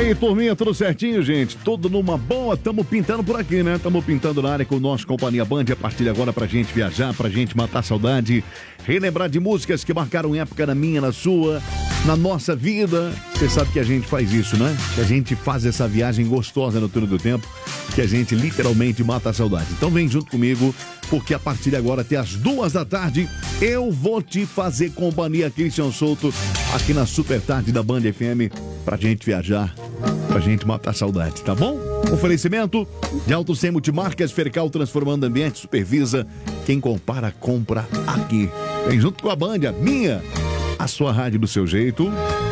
aí, turminha, tudo certinho, gente? Tudo numa boa, tamo pintando por aqui, né? Tamo pintando na área com o nosso Companhia Band. A partir de agora pra gente viajar, pra gente matar a saudade, relembrar de músicas que marcaram época na minha, na sua, na nossa vida. Você sabe que a gente faz isso, né? Que a gente faz essa viagem gostosa no túnel do tempo, que a gente literalmente mata a saudade. Então vem junto comigo, porque a partir de agora até as 2h eu vou te fazer companhia, Christian Souto, aqui na Super Tarde da Band FM, pra gente viajar, pra gente matar a saudade, tá bom? Oferecimento de Auto Sem Multimarcas, Fercal transformando ambiente, supervisa. Quem compara, compra aqui. Vem junto com a Band, a minha, a sua rádio do seu jeito.